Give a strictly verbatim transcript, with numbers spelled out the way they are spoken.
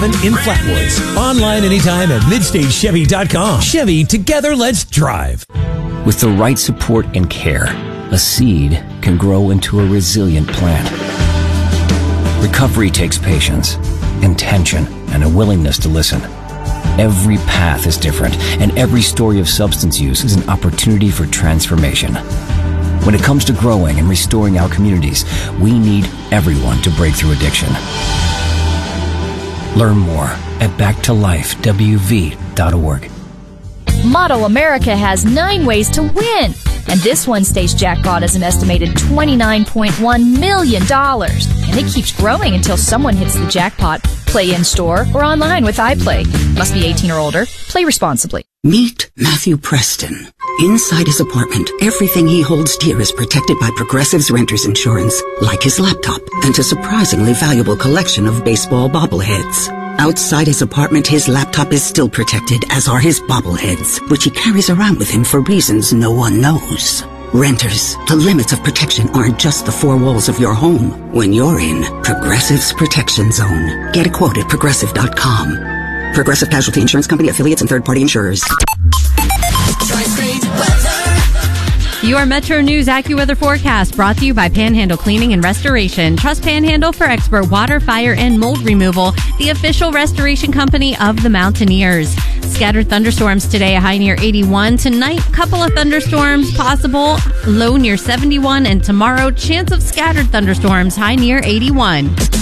in Flatwoods. Online anytime at midstage chevy dot com. Chevy, together let's drive. With the right support and care, a seed can grow into a resilient plant. Recovery takes patience, intention, and a willingness to listen. Every path is different, and every story of substance use is an opportunity for transformation. When it comes to growing and restoring our communities, we need everyone to break through addiction. Learn more at back to life w v dot org. Model America has nine ways to win, and this Wednesday's jackpot is an estimated twenty-nine point one million dollars, and it keeps growing until someone hits the jackpot. Play in-store or online with iPlay. Must be eighteen or older. Play responsibly. Meet Matthew Preston. Inside his apartment, everything he holds dear is protected by Progressive's Renter's Insurance, like his laptop and a surprisingly valuable collection of baseball bobbleheads. Outside his apartment, his laptop is still protected, as are his bobbleheads, which he carries around with him for reasons no one knows. Renters, the limits of protection aren't just the four walls of your home. When you're in Progressive's Protection Zone, get a quote at progressive dot com. Progressive Casualty Insurance Company, affiliates, and third-party insurers. Your Metro News AccuWeather forecast brought to you by Panhandle Cleaning and Restoration. Trust Panhandle for expert water, fire, and mold removal. The official restoration company of the Mountaineers. Scattered thunderstorms today, a high near eighty-one. Tonight, couple of thunderstorms possible, low near seventy-one. And tomorrow, chance of scattered thunderstorms, high near eighty-one.